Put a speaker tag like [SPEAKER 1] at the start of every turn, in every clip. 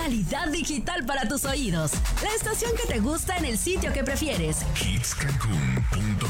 [SPEAKER 1] calidad digital para tus oídos. La estación que te gusta en el sitio que prefieres.
[SPEAKER 2] hitscancun.com.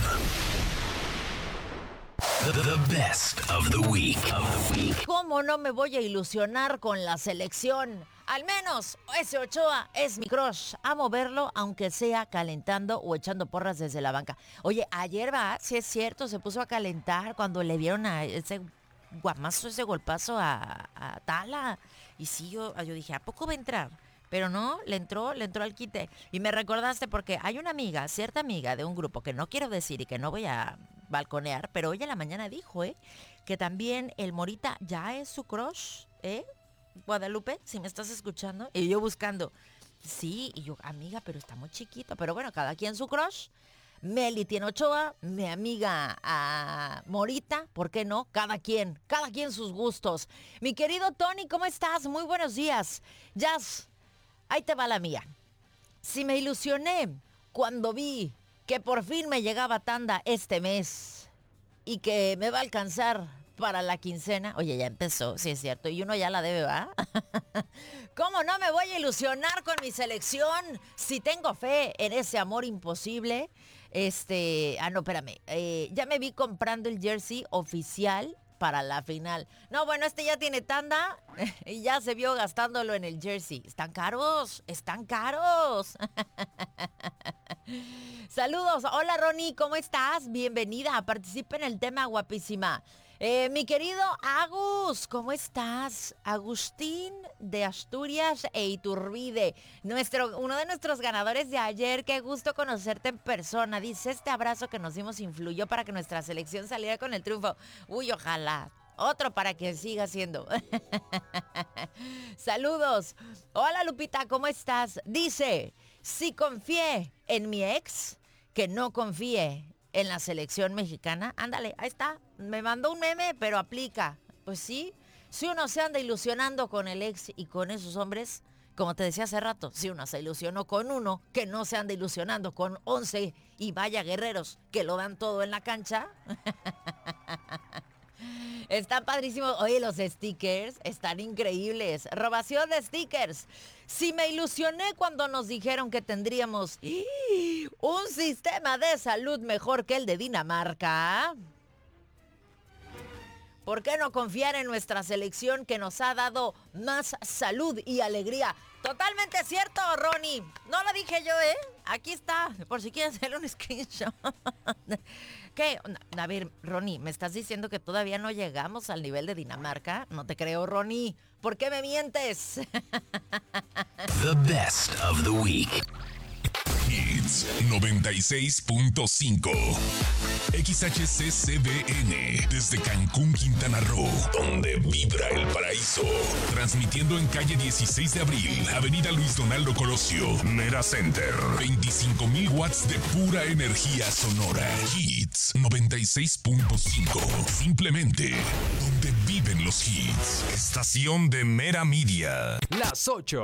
[SPEAKER 2] The best of the week.
[SPEAKER 3] ¿Cómo no me voy a ilusionar con la selección? Al menos ese Ochoa es mi crush. Amo verlo, aunque sea calentando o echando porras desde la banca. Oye, ayer sí es cierto, se puso a calentar cuando le dieron a ese guamazo, ese golpazo a Tala. Y sí, yo dije, ¿a poco va a entrar? Pero no, le entró al quite. Y me recordaste porque hay una amiga, cierta amiga de un grupo que no quiero decir y que no voy a balconear, pero hoy en la mañana dijo, que también el Morita ya es su crush, Guadalupe, si me estás escuchando. Y yo buscando, sí, y yo, amiga, pero está muy chiquito. Pero bueno, cada quien su crush. Meli tiene Ochoa, mi amiga Morita, ¿por qué no? Cada quien sus gustos. Mi querido Tony, ¿cómo estás? Muy buenos días. Jazz, ahí te va la mía. Si me ilusioné cuando vi que por fin me llegaba tanda este mes y que me va a alcanzar para la quincena. Oye, ya empezó, sí es cierto, y uno ya la debe, ¿va? ¿Cómo no me voy a ilusionar con mi selección si tengo fe en ese amor imposible? No, espérame, ya me vi comprando el jersey oficial para la final. No, bueno, ya tiene tanda y ya se vio gastándolo en el jersey. Están caros. Saludos, hola Ronnie, ¿cómo estás? Bienvenida, participa en el tema, guapísima. Mi querido Agus, ¿cómo estás? Agustín de Asturias e Iturbide, uno de nuestros ganadores de ayer. Qué gusto conocerte en persona. Dice, este abrazo que nos dimos influyó para que nuestra selección saliera con el triunfo. Uy, ojalá. Otro para que siga siendo. Saludos. Hola Lupita, ¿cómo estás? Dice, si confié en mi ex, que no confíe en la selección mexicana. Ándale, ahí está. Me mandó un meme, pero aplica. Pues sí, si uno se anda ilusionando con el ex y con esos hombres, como te decía hace rato, si uno se ilusionó con uno, que no se anda ilusionando con 11 y vaya guerreros que lo dan todo en la cancha. Están padrísimos. Oye, los stickers están increíbles. Robación de stickers. Si me ilusioné cuando nos dijeron que tendríamos un sistema de salud mejor que el de Dinamarca, ¿por qué no confiar en nuestra selección que nos ha dado más salud y alegría? Totalmente cierto, Ronnie. No lo dije yo, Aquí está, por si quieres hacer un screenshot. ¿Qué? A ver, Ronnie, ¿me estás diciendo que todavía no llegamos al nivel de Dinamarca? No te creo, Ronnie. ¿Por qué me mientes?
[SPEAKER 2] The best of the week. Hits 96.5. XHCCBN desde Cancún, Quintana Roo, donde vibra el paraíso. Transmitiendo en calle 16 de abril, avenida Luis Donaldo Colosio, Mera Center. 25,000 watts de pura energía sonora. Hits 96.5. Simplemente donde viven los hits. Estación de Mera Media.
[SPEAKER 4] Las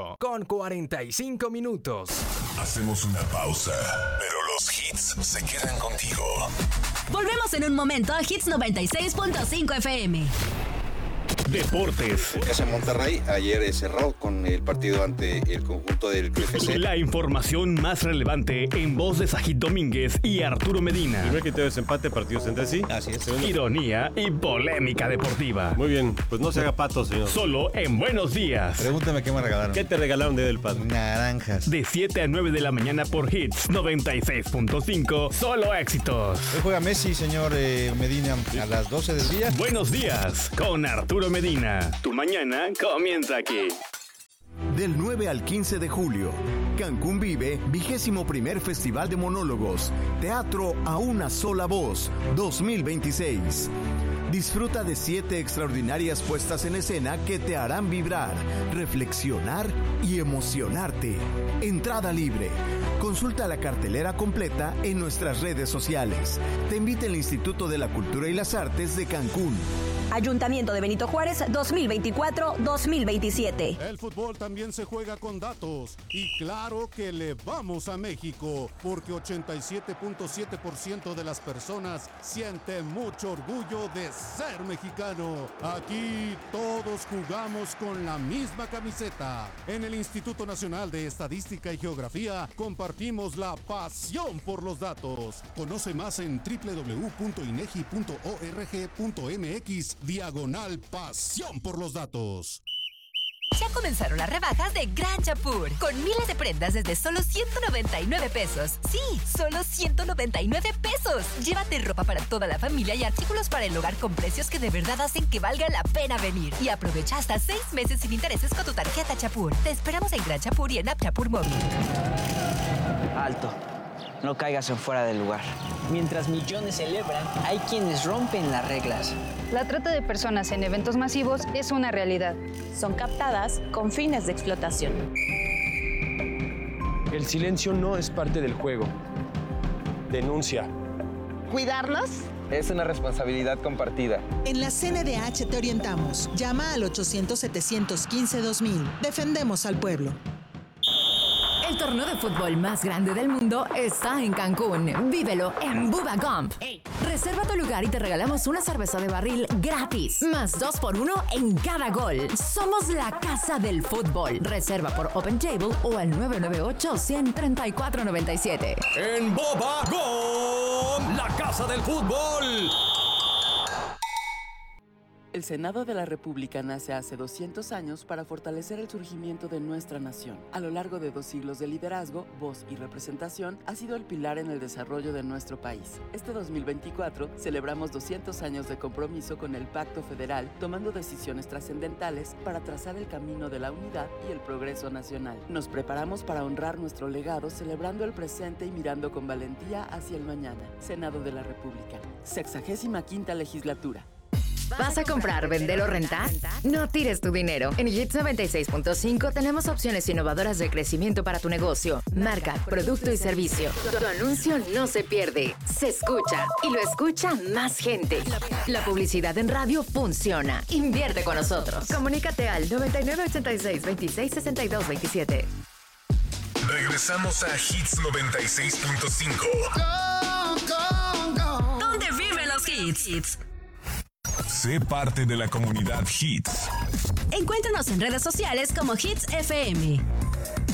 [SPEAKER 4] 8:45.
[SPEAKER 2] Hacemos una pausa, pero los hits se quedan contigo.
[SPEAKER 1] Volvemos en un momento a Hits 96.5 FM.
[SPEAKER 5] Deportes.
[SPEAKER 6] Casa Monterrey ayer cerró con el partido ante el conjunto del Club FC.
[SPEAKER 5] La información más relevante en voz de Sajid Domínguez y Arturo Medina.
[SPEAKER 7] Primer criterio de desempate, partidos entre sí.
[SPEAKER 6] Así es.
[SPEAKER 5] Ironía y polémica deportiva.
[SPEAKER 7] Muy bien, pues no se haga pato, señor.
[SPEAKER 5] Solo en Buenos Días.
[SPEAKER 6] Pregúntame qué me regalaron.
[SPEAKER 7] ¿Qué te regalaron de del padre?
[SPEAKER 6] Naranjas.
[SPEAKER 5] De 7 a 9 de la mañana por Hits 96.5. Solo éxitos.
[SPEAKER 6] Hoy juega Messi, señor Medina, a las 12 del día.
[SPEAKER 5] Buenos Días con Arturo Medina. Tu mañana comienza aquí.
[SPEAKER 8] Del 9 al 15 de julio, Cancún vive 21º Festival de Monólogos, Teatro a una sola voz, 2026. Disfruta de 7 extraordinarias puestas en escena que te harán vibrar, reflexionar y emocionarte. Entrada libre. Consulta la cartelera completa en nuestras redes sociales. Te invita el Instituto de la Cultura y las Artes de Cancún.
[SPEAKER 4] Ayuntamiento de Benito Juárez 2024-2027.
[SPEAKER 9] El fútbol también se juega con datos y claro que le vamos a México porque 87.7% de las personas siente mucho orgullo de ser mexicano. Aquí todos jugamos con la misma camiseta. En el Instituto Nacional de Estadística y Geografía compartimos la pasión por los datos. Conoce más en www.inegi.org.mx/pasión por los datos.
[SPEAKER 10] Ya comenzaron las rebajas de Gran Chapur, con miles de prendas desde solo 199 pesos. Sí, solo 199 pesos. Llévate ropa para toda la familia y artículos para el hogar con precios que de verdad hacen que valga la pena venir. Y aprovecha hasta 6 meses sin intereses con tu tarjeta Chapur. Te esperamos en Gran Chapur y en App Chapur Móvil.
[SPEAKER 11] Alto. No caigas en fuera del lugar. Mientras millones celebran, hay quienes rompen las reglas.
[SPEAKER 12] La trata de personas en eventos masivos es una realidad.
[SPEAKER 13] Son captadas con fines de explotación.
[SPEAKER 14] El silencio no es parte del juego. Denuncia.
[SPEAKER 15] ¿Cuidarnos?
[SPEAKER 16] Es una responsabilidad compartida.
[SPEAKER 17] En la CNDH te orientamos. Llama al 800-715-2000. Defendemos al pueblo.
[SPEAKER 1] El torneo de fútbol más grande del mundo está en Cancún. Vívelo en Bubba Gump. Reserva tu lugar y te regalamos una cerveza de barril gratis. Más 2x1 en cada gol. Somos la casa del fútbol. Reserva por Open Table o al 998-134-97.
[SPEAKER 18] En Bubba Gump, la casa del fútbol.
[SPEAKER 19] El Senado de la República nace hace 200 años para fortalecer el surgimiento de nuestra nación. A lo largo de 2 siglos de liderazgo, voz y representación, ha sido el pilar en el desarrollo de nuestro país. Este 2024 celebramos 200 años de compromiso con el Pacto Federal, tomando decisiones trascendentales para trazar el camino de la unidad y el progreso nacional. Nos preparamos para honrar nuestro legado, celebrando el presente y mirando con valentía hacia el mañana. Senado de la República, 65ª legislatura.
[SPEAKER 1] ¿Vas a comprar, vender o rentar? No tires tu dinero. En Hits 96.5 tenemos opciones innovadoras de crecimiento para tu negocio, marca, producto y servicio. Tu anuncio no se pierde, se escucha y lo escucha más gente. La publicidad en radio funciona. Invierte con nosotros. Comunícate al 9986-266227.
[SPEAKER 2] Regresamos a Hits 96.5.
[SPEAKER 1] ¿Dónde viven los hits?
[SPEAKER 2] Sé parte de la comunidad Hits.
[SPEAKER 1] Encuéntranos en redes sociales como Hits FM.